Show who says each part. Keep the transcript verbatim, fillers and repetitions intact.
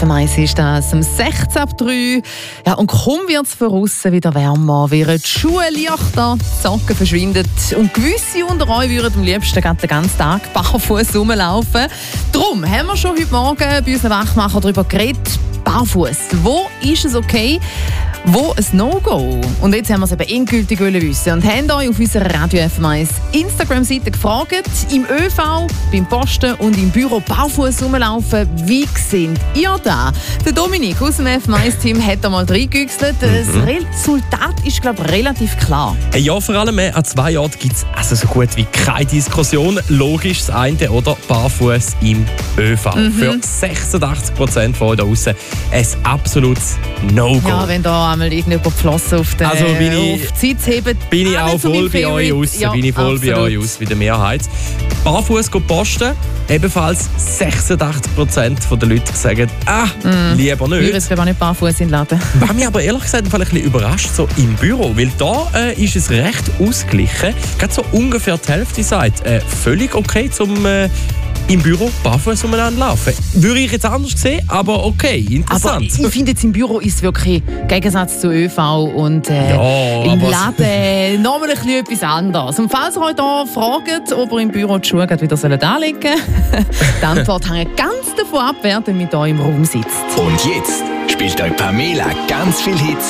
Speaker 1: F M eins ist das um sechzehn ab drei. Ja, und kaum wird es von aussen wieder wärmer, während die Schuhe leichter, die Socken verschwinden und gewisse unter euch würden am liebsten den ganzen Tag barfuß rumlaufen. Darum haben wir schon heute Morgen bei unseren Wachmachern darüber geredet, barfuß. Wo ist es okay? Wo ein No-Go? Und jetzt haben wir es eben endgültig wissen und haben euch auf unserer Radio F M eins Instagram-Seite gefragt, im ÖV, beim Posten und im Büro barfuß rumlaufen, wie seht ihr da? Der Dominik aus dem F M eins-Team hat da mal reingegüchselt. Das mhm. Resultat ist, glaube ich, relativ klar.
Speaker 2: Ja, vor allem an zwei Orten gibt es also so gut wie keine Diskussion. Logisch das eine, oder? Barfuß im ÖV. Mhm. Für sechsundachtzig Prozent von euch da draussen ein absolutes No-Go.
Speaker 1: Ja, wenn da einmal irgendjemand Flossen auf den
Speaker 2: also bin ich,
Speaker 1: auf die Zeit hebt,
Speaker 2: bin ich auch voll bei euch aus. Ja, bin ich voll absolut. bei euch aus, wie der Mehrheit. Barfuß posten, ebenfalls sechsundachtzig Prozent der Leute sagen, ah, mm. lieber nicht.
Speaker 1: Ich würde es aber nicht barfuß in den Laden.
Speaker 2: Was mich aber ehrlich gesagt ein bisschen überrascht, so im Büro, weil da äh, ist es recht ausgeglichen. Gerade so ungefähr die Hälfte sagt, äh, völlig okay zum äh, im Büro barfuß umeinander laufen. Würde ich jetzt anders sehen, aber okay, interessant.
Speaker 1: Aber ich finde jetzt im Büro ist es wirklich im Gegensatz zu ÖV und äh,
Speaker 2: ja,
Speaker 1: im Laden noch mal ein bisschen etwas anderes. Und falls ihr euch da fragt, ob ihr im Büro die Schuhe wieder anlegen sollen, die Antwort hängt ganz davon ab, wer mit euch im Raum sitzt.
Speaker 3: Und jetzt spielt euch Pamela ganz viel Hits